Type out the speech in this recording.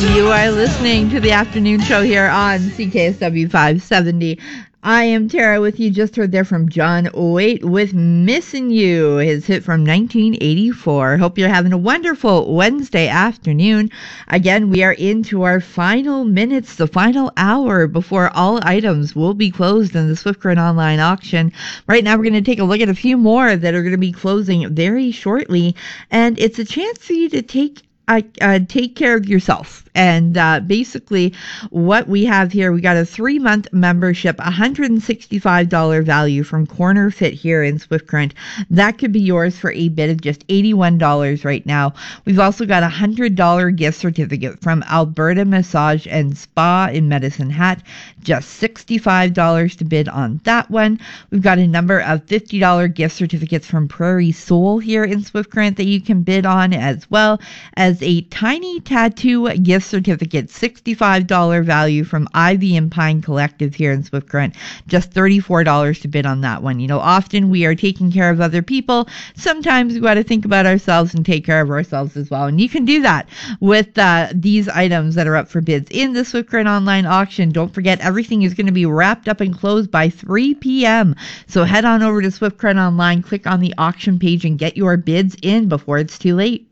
You are listening to the afternoon show here on CKSW 570. I am Tara with you. Just heard there from John Waite with Missing You, his hit from 1984. Hope you're having a wonderful Wednesday afternoon. Again, we are into our final minutes, the final hour before all items will be closed in the Swift Current online auction. Right now, we're going to take a look at a few more that are going to be closing very shortly, and it's a chance for you to take care of yourself. And basically what we have here, we got a 3-month membership, $165 value from Corner Fit here in Swift Current. That could be yours for a bid of just $81 right now. We've also got a $100 gift certificate from Alberta Massage and Spa in Medicine Hat. Just $65 to bid on that one. We've got a number of $50 gift certificates from Prairie Soul here in Swift Current that you can bid on, as well as a Tiny Tattoo gift certificate, $65 value from Ivy and Pine Collective here in Swift Current. Just $34 to bid on that one. You know, often we are taking care of other people. Sometimes we got to think about ourselves and take care of ourselves as well. And you can do that with these items that are up for bids in the Swift Current online auction. Don't forget, everything is going to be wrapped up and closed by 3 p.m. So head on over to Swift Current Online, click on the auction page, and get your bids in before it's too late.